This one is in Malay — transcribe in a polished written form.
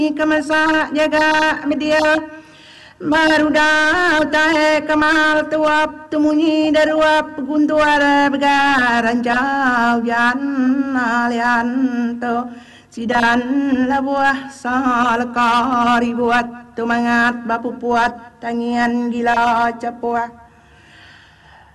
kemasak jaga media marudau tahe kamal tuap tumunyi daruap guntuara begaran jauh jan alianto sidan labuah salakari buat tumangat bapu puat tangian gila capuah